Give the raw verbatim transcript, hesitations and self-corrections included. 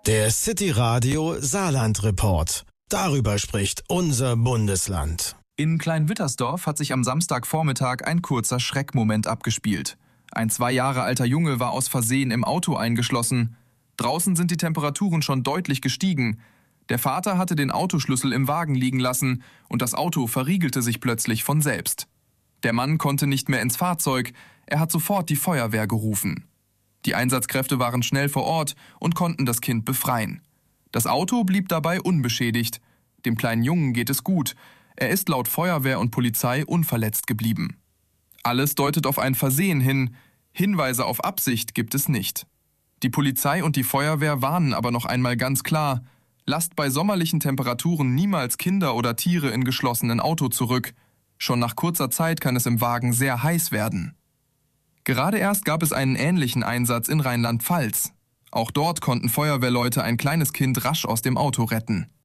Der City Radio Saarland Report. Darüber spricht unser Bundesland. In Kleinwittersdorf hat sich am Samstagvormittag ein kurzer Schreckmoment abgespielt. Ein zwei Jahre alter Junge war aus Versehen im Auto eingeschlossen. Draußen sind die Temperaturen schon deutlich gestiegen. Der Vater hatte den Autoschlüssel im Wagen liegen lassen und das Auto verriegelte sich plötzlich von selbst. Der Mann konnte nicht mehr ins Fahrzeug, er hat sofort die Feuerwehr gerufen. Die Einsatzkräfte waren schnell vor Ort und konnten das Kind befreien. Das Auto blieb dabei unbeschädigt. Dem kleinen Jungen geht es gut. Er ist laut Feuerwehr und Polizei unverletzt geblieben. Alles deutet auf ein Versehen hin. Hinweise auf Absicht gibt es nicht. Die Polizei und die Feuerwehr warnen aber noch einmal ganz klar: Lasst bei sommerlichen Temperaturen niemals Kinder oder Tiere in geschlossenen Auto zurück. Schon nach kurzer Zeit kann es im Wagen sehr heiß werden. Gerade erst gab es einen ähnlichen Einsatz in Rheinland-Pfalz. Auch dort konnten Feuerwehrleute ein kleines Kind rasch aus dem Auto retten.